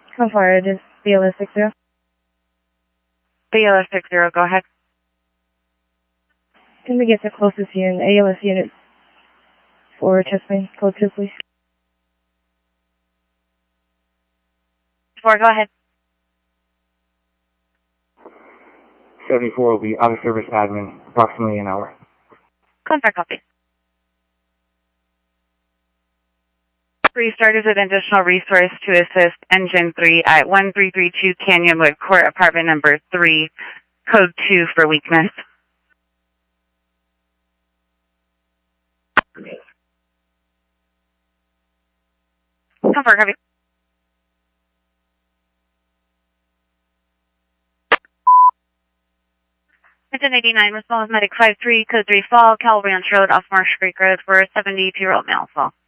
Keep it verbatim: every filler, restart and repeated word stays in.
How far it is? B L S six zero. B L S six zero, go ahead. Can we get the closest unit, A L S unit for Chesapeake, code two, please? Four, go ahead. seventy-four will be out of service admin, approximately an hour. Confirm copy. Restart is an additional resource to assist Engine three at one three three two Canyonwood Court, apartment number three, code two for weakness. Confirm copy. Engine eighty-nine, response medic five three, code three fall, Cal Ranch Road off Marsh Creek Road for a seventy-two-year-old male fall.